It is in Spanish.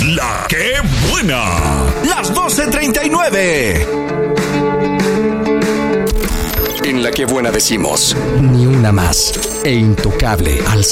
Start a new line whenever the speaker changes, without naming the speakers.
La que buena. Las 12:39.
En La que buena decimos, ni una más. E Intocable al